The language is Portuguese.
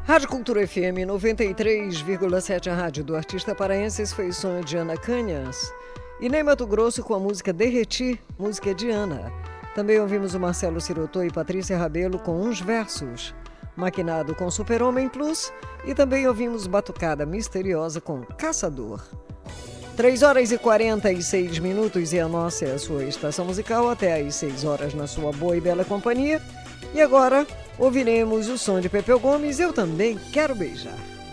Rádio Cultura FM 93,7, a rádio do artista paraense. Esse foi o som de Ana Canhas. E Ney Matogrosso com a música Derreti, música de Ana. Também ouvimos o Marcelo Sirotô e Patrícia Rabelo com Uns Versos, Maquinado com Super-Homem Plus. E também ouvimos Batucada Misteriosa com Caçador. 3h46 e a nossa é a sua estação musical até às 6h na sua boa e bela companhia. E agora ouviremos o som de Pepeu Gomes, Eu Também Quero Beijar.